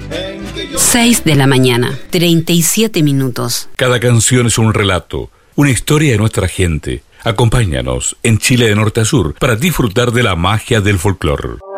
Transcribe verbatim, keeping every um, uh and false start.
seis de la mañana, treinta y siete minutos. Cada canción es un relato, una historia de nuestra gente. Acompáñanos en Chile de norte a sur para disfrutar de la magia del folclore.